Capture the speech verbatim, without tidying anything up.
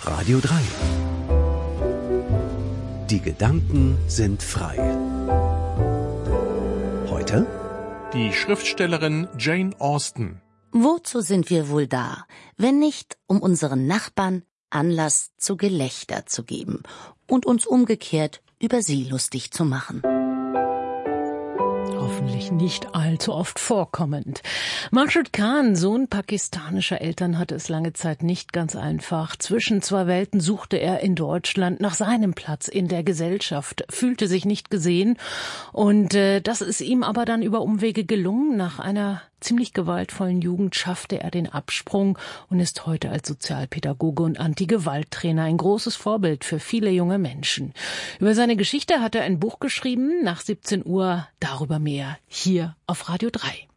Radio drei. Die Gedanken sind frei. Heute die Schriftstellerin Jane Austen. Wozu sind wir wohl da, wenn nicht, um unseren Nachbarn Anlass zu Gelächter zu geben und uns umgekehrt über sie lustig zu machen? Hoffentlich nicht allzu oft vorkommend. Mashed Khan, Sohn pakistanischer Eltern, hatte es lange Zeit nicht ganz einfach. Zwischen zwei Welten suchte er in Deutschland nach seinem Platz in der Gesellschaft, fühlte sich nicht gesehen. Und äh, das ist ihm aber dann über Umwege gelungen. Nach einer ziemlich gewaltvollen Jugend schaffte er den Absprung und ist heute als Sozialpädagoge und Anti-Gewalt-Trainer ein großes Vorbild für viele junge Menschen. Über seine Geschichte hat er ein Buch geschrieben, nach siebzehn Uhr, darüber mehr hier auf Radio drei.